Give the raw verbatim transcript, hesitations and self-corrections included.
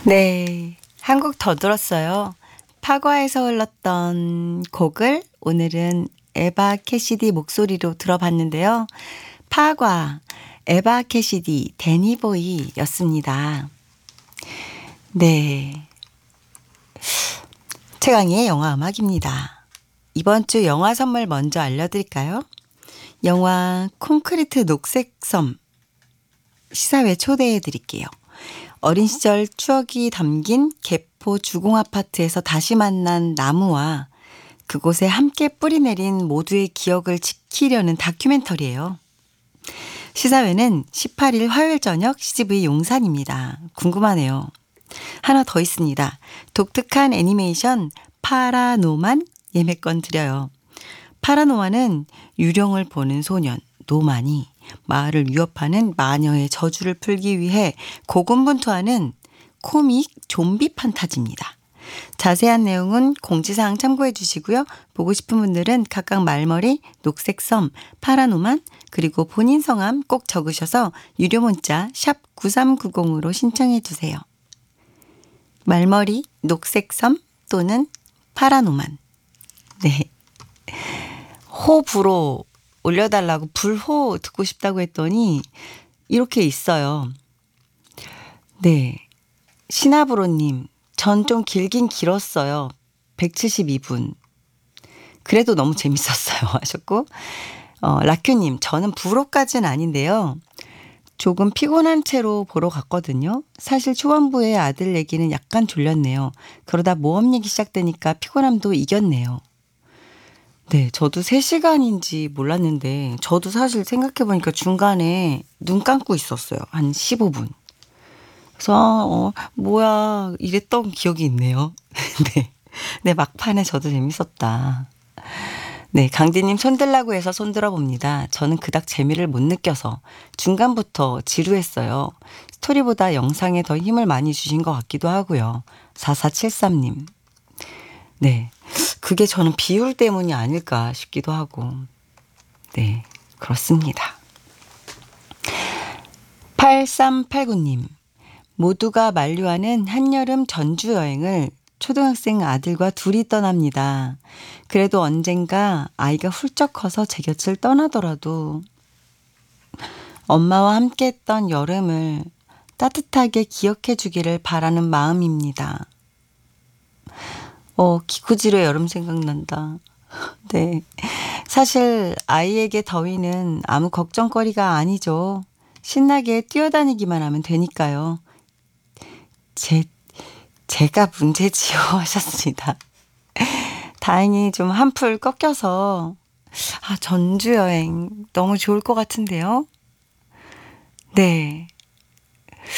네, 한 곡 더 들었어요. 파과에서 흘렀던 곡을 오늘은 에바 캐시디 목소리로 들어봤는데요. 파과, 에바 캐시디, 데니보이였습니다. 네, 최강희의 영화 음악입니다. 이번 주 영화 선물 먼저 알려드릴까요? 영화 콘크리트 녹색섬 시사회 초대해 드릴게요. 어린 시절 추억이 담긴 개포 주공아파트에서 다시 만난 나무와 그곳에 함께 뿌리내린 모두의 기억을 지키려는 다큐멘터리예요. 시사회는 십팔 일 화요일 저녁 씨지브이 용산입니다. 궁금하네요. 하나 더 있습니다. 독특한 애니메이션 파라노만 예매권 드려요. 파라노만은 유령을 보는 소년 노만이 마을을 위협하는 마녀의 저주를 풀기 위해 고군분투하는 코믹 좀비 판타지입니다. 자세한 내용은 공지사항 참고해 주시고요. 보고 싶은 분들은 각각 말머리, 녹색섬, 파라노만 그리고 본인 성함 꼭 적으셔서 유료 문자 샵 구삼구공으로 신청해 주세요. 말머리, 녹색섬 또는 파라노만. 네. 호불호 올려달라고 불호 듣고 싶다고 했더니 이렇게 있어요. 네. 시나브로님, 전 좀 길긴 길었어요. 백칠십이 분. 그래도 너무 재밌었어요. 하셨고, 어, 라큐님, 저는 불호까지는 아닌데요. 조금 피곤한 채로 보러 갔거든요. 사실 초반부의 아들 얘기는 약간 졸렸네요. 그러다 모험 얘기 시작되니까 피곤함도 이겼네요. 네, 저도 세 시간인지 몰랐는데 저도 사실 생각해보니까 중간에 눈 감고 있었어요. 한 십오 분. 그래서 어, 뭐야 이랬던 기억이 있네요. 네, 네 막판에 저도 재밌었다. 네, 강디님 손들라고 해서 손들어 봅니다. 저는 그닥 재미를 못 느껴서 중간부터 지루했어요. 스토리보다 영상에 더 힘을 많이 주신 것 같기도 하고요. 사사칠삼님. 네. 그게 저는 비율 때문이 아닐까 싶기도 하고. 네, 그렇습니다. 팔삼팔구님. 모두가 만류하는 한여름 전주 여행을 초등학생 아들과 둘이 떠납니다. 그래도 언젠가 아이가 훌쩍 커서 제 곁을 떠나더라도 엄마와 함께했던 여름을 따뜻하게 기억해 주기를 바라는 마음입니다. 어, 기쿠지로의 여름 생각난다. 네. 사실 아이에게 더위는 아무 걱정거리가 아니죠. 신나게 뛰어다니기만 하면 되니까요. 제, 제가 문제지요 하셨습니다. 다행히 좀 한풀 꺾여서 아, 전주 여행 너무 좋을 것 같은데요. 네.